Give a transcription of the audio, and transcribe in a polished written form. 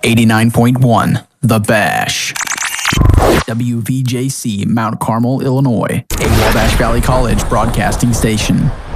89.1 The Bash. WVJC, Mount Carmel, Illinois, a Wabash Valley College broadcasting station.